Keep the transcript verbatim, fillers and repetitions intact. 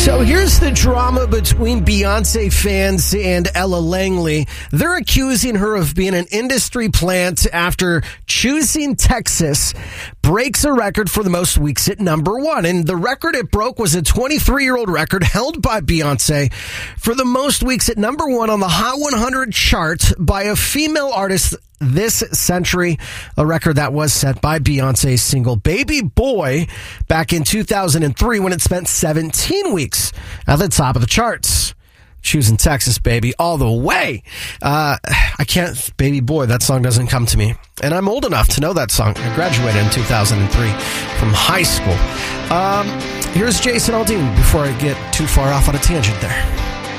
So here's the drama between Beyonce fans and Ella Langley. They're accusing her of being an industry plant after Choosing Texas breaks a record for the most weeks at number one. And the record it broke was a twenty-three-year-old record held by Beyonce for the most weeks at number one on the Hot one hundred chart by a female artist this century, a record that was set by Beyonce's single Baby Boy back in two thousand three when it spent seventeen weeks at the top of the charts. Choosing Texas, baby, all the way. Uh, I can't, Baby Boy, that song doesn't come to me. And I'm old enough to know that song. I graduated in two thousand three from high school. Um, here's Jason Aldean before I get too far off on a tangent there.